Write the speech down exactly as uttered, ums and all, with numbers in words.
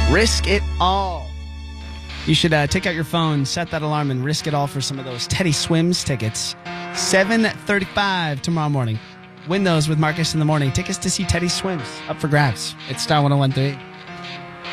Risk it all. You should uh, take out your phone, set that alarm, and risk it all for some of those Teddy Swims tickets. seven thirty-five tomorrow morning. Win those with Marcus in the morning. Tickets to see Teddy Swims up for grabs. It's Star one oh one point three.